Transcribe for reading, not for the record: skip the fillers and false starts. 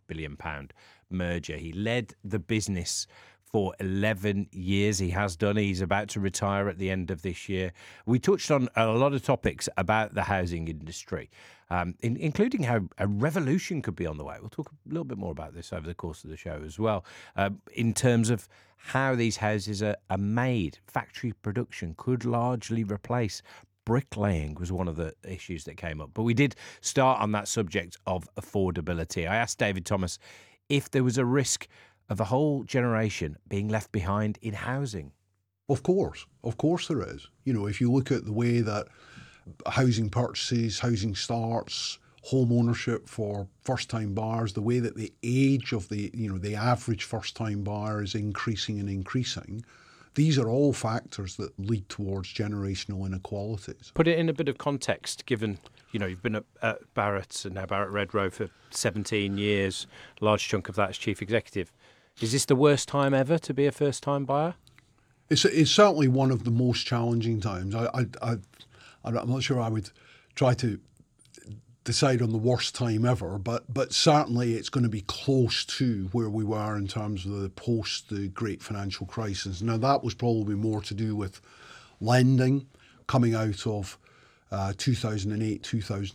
billion merger. He led the business for 11 years. He has done. He's about to retire at the end of this year. We touched on a lot of topics about the housing industry, including how a revolution could be on the way. We'll talk a little bit more about this over the course of the show as well, in terms of how these houses are made. Factory production could largely replace bricklaying was one of the issues that came up. But we did start on that subject of affordability. I asked David Thomas if there was a risk of a whole generation being left behind in housing. Of course there is. If you look at the way that housing purchases, housing starts, home ownership for first-time buyers, the way that the age of the average first-time buyer is increasing and increasing, these are all factors that lead towards generational inequalities. Put it in a bit of context, given you've been at Barratt and now Barratt Redrow for 17 years, a large chunk of that as chief executive. Is this the worst time ever to be a first-time buyer? It's certainly one of the most challenging times. I'm not sure I would try to decide on the worst time ever, but certainly it's going to be close to where we were in terms of the great financial crisis. Now, that was probably more to do with lending coming out of 2008, 2009.